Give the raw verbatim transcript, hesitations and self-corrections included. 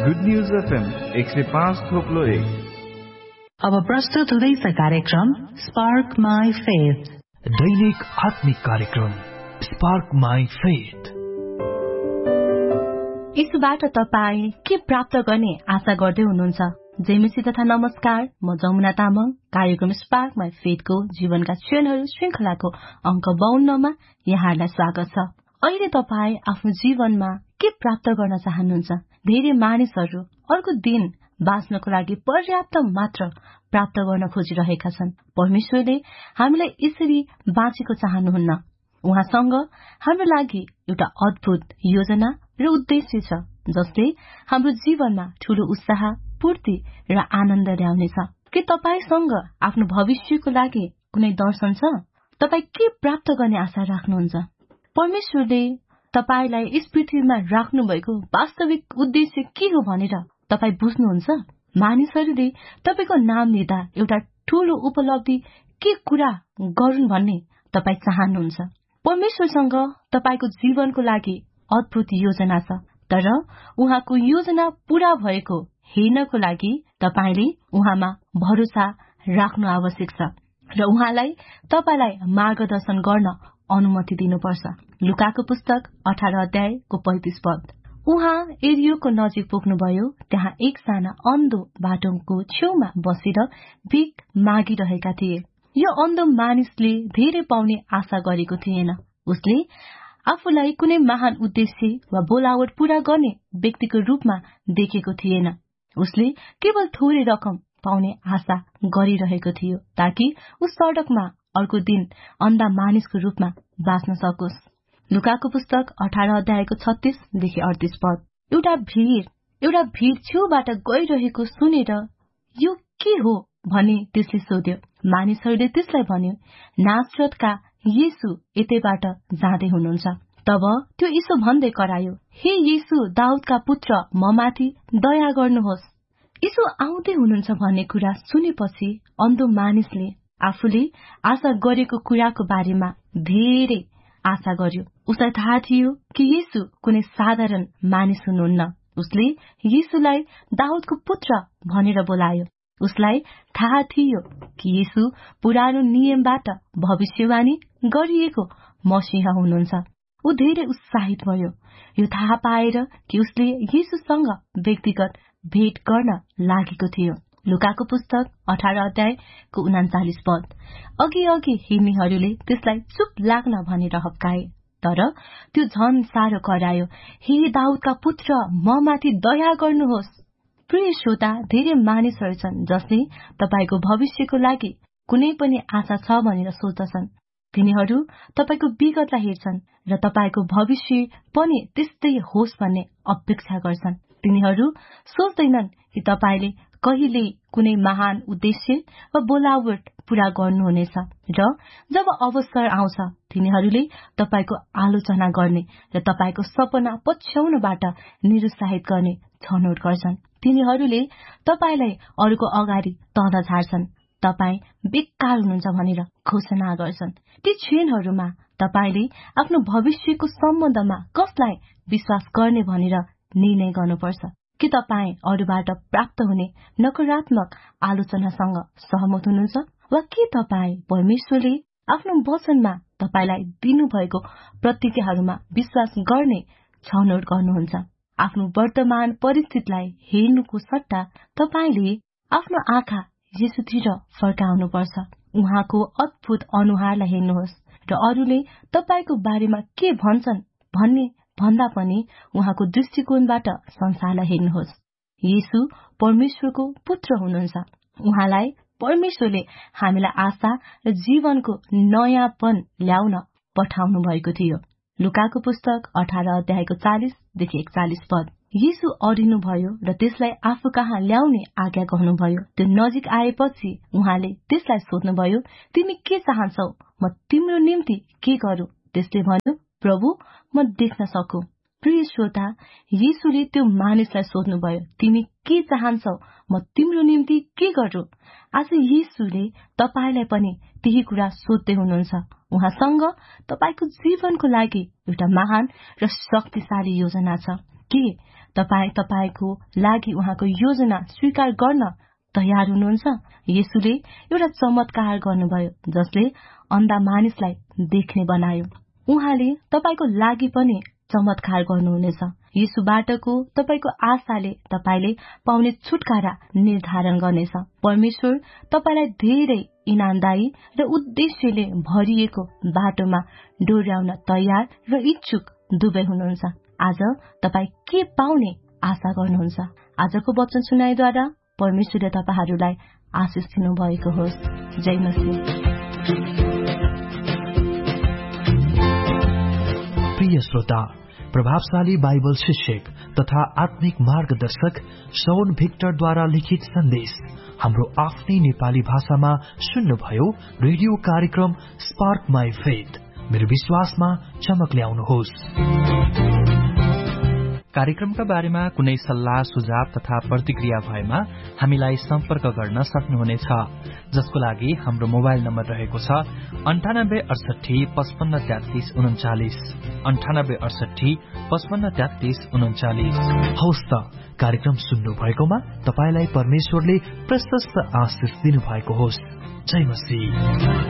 Good news FM एक सय पाँच थोप्लो एक। अब प्रस्तुत हुँदैछ कार्यक्रम स्पार्क माई फेथ, दैनिक आत्मिक कार्यक्रम स्पार्क माई फेथ। यसबाट तपाईँ के प्राप्त गर्ने आशा गर्दै हुनुहुन्छ? जेमिसी तथा नमस्कार, म जमुना तामाङ। कार्यक्रम स्पार्क माई फेथको जीवनका क्षणहरू श्रृंखलाको अंक बाउन्नमा यहाँलाई स्वागत छ। अहिले तपाईँ आफ्नो जीवनमा के प्राप्त गर्न चाहनुहुन्छ? धेरै मानिसहरू अर्को दिन बाँच्नको लागि पर्याप्त मात्र प्राप्त गर्न खोजिरहेका छन्। परमेश्वरले हामीलाई यसरी बाँचेको चाहनुहुन्न। उहाँसँग हाम्रो लागि एउटा अद्भुत योजना र उद्देश्य छ, जसले हाम्रो जीवनमा ठूलो उत्साह, पूर्ति र आनन्द ल्याउनेछ। के तपाईसँग आफ्नो भविष्यको लागि कुनै दर्शन छ? तपाईँ के प्राप्त गर्ने आशा राख्नुहुन्छ? परमेश्वरले तपाईलाई यस पृथ्वीमा राख्नु भएको वास्तविक उद्देश्य के हो भनेर तपाईँ बुझ्नुहुन्छ? मानिसहरूले तपाईको नाम लिँदा एउटा ठूलो उपलब्धि के कुरा गरून् भन्ने तपाईँ चाहनुहुन्छ। परमेश्वरसँग तपाईको जीवनको लागि अद्भुत योजना छ, तर उहाँको योजना पूरा भएको हेर्नको लागि तपाईले उहाँमा भरोसा राख्नु आवश्यक छ र उहाँलाई तपाईलाई मार्गदर्शन गर्न अनुमति दिनुपर्छ। लुकाको पुस्तक अठार अध्यायको पैंतीस पद। उहाँ एरियोको नजिक पुग्नुभयो। त्यहाँ एकजना अन्धो बाटोको छेउमा बसेर भिख मागिरहेका थिए। यो अन्धो मानिसले धेरै पाउने आशा गरेको थिएन। उसले आफूलाई कुनै महान उद्देश्य वा बोलावट पूरा गर्ने व्यक्तिको रूपमा देखेको थिएन। उसले केवल थोरै रकम पाउने आशा गरिरहेको थियो, ताकि उस सड़कमा अर्को दिन अन्धा मानिसको रूपमा बाँच्न सकोस्। लुकाको पुस्तक अठार अध्यायको छत्तीसदेखि अडतीस पद। एउटा भीड़ एउटा भीड़ छेउबाट गइरहेको सुनेर यो के हो भनी त्यसले सोध्यो। मानिसहरूले त्यसलाई भन्यो, नासरतका येशू यतैबाट जाँदै हुनुहुन्छ। तब त्यो यसो भन्दै करायो, हे येशू दाउदका पुत्र, ममाथि दया गर्नुहोस्। यसो आउँदै हुनुहुन्छ भन्ने कुरा सुनेपछि अन्धो मानिसले आफूले आशा गरेको कुराको बारेमा धेरै आशा गर्यो। उसलाई थाहा थियो कि येशू कुनै साधारण मानिस हुनुहुन्न। उसले येशूलाई दाउदको पुत्र भनेर बोलायो। उसलाई थाहा थियो कि येशू पुरानो नियमबाट भविष्यवाणी गरिएको मसीहा हुनुहुन्छ। ऊ धेरै उत्साहित भयो, यो थाहा पाएर कि उसले येशूसँग व्यक्तिगत भेट गर्न लागेको थियो। लुकाको पुस्तक अठार अध्यायको उनाचालिस पद। अघि अघि हिँड्नेहरूले त्यसलाई चुप लाग्न भनेर हप्काए, तर त्यो झन साह्रो करायो, हे दाउदका पुत्र, ममाथि दया गर्नुहोस्। प्रिय श्रोता, धेरै मानिसहरू छन् जसले तपाईको भविष्यको लागि कुनै पनि आशा छ भनेर सोच्दछन्। तिनीहरू तपाईको विगतलाई हेर्छन् र तपाईको भविष्य पनि त्यस्तै होस् भन्ने अपेक्षा गर्छन्। तिनीहरू सोच्दैनन् कि तपाईले कहिले कुनै महान उद्देश्य वा बोलावट पूरा गर्नुहुनेछ, र जब अवसर आउँछ तिनीहरूले तपाईको आलोचना गर्ने र तपाईको सपना पछ्याउनबाट निरुत्साहित गर्ने छनौट गर्छन्। तिनीहरूले तपाईलाई अरूको अगाडि तँदा झार्छन्, तपाई बेकार हुनुहुन्छ भनेर घोषणा गर्छन्। ती क्षणहरूमा तपाईले आफ्नो भविष्यको सम्बन्धमा कसलाई विश्वास गर्ने भनेर निर्णय गर्नुपर्छ। के तपाईँ अरूबाट प्राप्त हुने नकारात्मक आलोचनासँग सहमत हुनुहुन्छ, वा के तपाईँ परमेश्वरले आफ्नो वचनमा तपाईलाई दिनुभएको प्रतिज्ञाहरूमा विश्वास गर्ने छनौट गर्नुहुन्छ? आफ्नो वर्तमान परिस्थितिलाई हेर्नुको सट्टा तपाईले आफ्नो आँखा येशूतिर फर्काउनुपर्छ। उहाँको अद्भुत अनुहारलाई हेर्नुहोस् र अरूले तपाईको बारेमा के भन्छन् भन्ने भन्दा पनि उहाँको दृष्टिकोणबाट संसारलाई हेर्नुहोस्। येशू परमेश्वरको पुत्र हुनुहुन्छ। उहाँलाई परमेश्वरले हामीलाई आशा र जीवनको नयाँपन ल्याउन पठाउनु भएको थियो। लुकाको पुस्तक अठार अध्यायको चालिसदेखि एकचालिस पद। येशू अडिनु भयो र त्यसलाई आफू कहाँ ल्याउने आज्ञा गर्नुभयो। त्यो नजिक आएपछि उहाँले त्यसलाई सोध्नुभयो, तिमी के चाहन्छौ, म तिम्रो निम्ति के गरू? त्यसले भन्यो, प्रभु, म देख्न सकु। प्रिय श्रोता, येशूले त्यो मानिसलाई सोध्नुभयो, तिमी के चाहन्छौ, म तिम्रो निम्ति के गरू? आज येशूले तपाईलाई पनि त्यही कुरा सोध्दै हुनुहुन्छ। उहाँसँग तपाईको जीवनको लागि एउटा महान र शक्तिशाली योजना छ। के तपाई तपाईको लागि उहाँको योजना स्वीकार गर्न तयार हुनुहुन्छ? येशूले एउटा चमत्कार गर्नुभयो जसले अन्धा मानिसलाई देख्ने बनायो। उहाँले तपाईको लागि पनि चमत्कार गर्नुहुनेछ। येशूबाटको तपाईको आशाले तपाईले पाउने छुटकारा निर्धारण गर्नेछ। परमेश्वर तपाईलाई धेरै इनामदायी र उद्देश्यले भरिएको बाटोमा डोर्याउन तयार र इच्छुक दुवै हुनुहुन्छ। आज तपाई के पाउने आशा गर्नुहुन्छ? आजको वचन सुनाइद्वारा परमेश्वरले तपाईहरूलाई आशिष दिनु भएको होस्। जय मसीह। प्रिय श्रोता, प्रभावशाली बाइबल शिक्षक तथा आत्मिक मार्गदर्शक शौन भिक्टरद्वारा लिखित सन्देश हाम्रो आफ्नै नेपाली भाषामा सुन्नुभयो। रेडियो कार्यक्रम स्पार्क माई फेथ, मेरो विश्वासमा चमक ल्याउनुहोस्। कार्यक्रमका बारेमा कुनै सल्लाह सुझाव तथा प्रतिक्रिया भएमा हामीलाई सम्पर्क गर्न सक्नुहुनेछ, जसको लागि हाम्रो मोबाइल नम्बर रहेको छ अन्ठानब्बे अडसठी पचपन्न तेत्तीस उन्चालिस अन्ठानब्बे अडसठी पचपन्न तेत्तीस उन्चालिस। हौस् त, कार्यक्रम सुन्नु भएकोमा तपाईलाई परमेश्वरले प्रशस्त आशिष दिनु भएको होस्। जय मसीह।